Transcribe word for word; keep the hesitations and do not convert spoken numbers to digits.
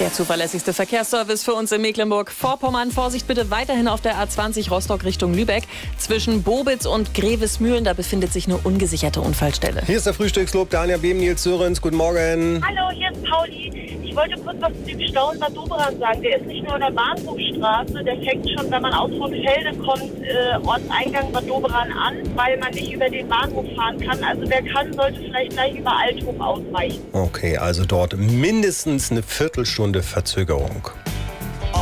Der zuverlässigste Verkehrsservice für uns in Mecklenburg-Vorpommern. Vorsicht bitte weiterhin auf der A zwanzig Rostock Richtung Lübeck. Zwischen Bobitz und Grevesmühlen, da befindet sich eine ungesicherte Unfallstelle. Hier ist der Frühstückslob, der Anja Behm, Nils Sörens. Guten Morgen. Hallo, hier ist Pauli. Ich wollte kurz was zu dem Stau in Bad Doberan sagen. Der ist nicht nur an der Bahnhofstraße, der fängt schon, wenn man aus Hohenfelde kommt, äh, Ortseingang Bad Doberan an, weil man nicht über den Bahnhof fahren kann. Also wer kann, sollte vielleicht gleich über Althof ausweichen. Okay, also dort mindestens eine Viertelstunde Verzögerung.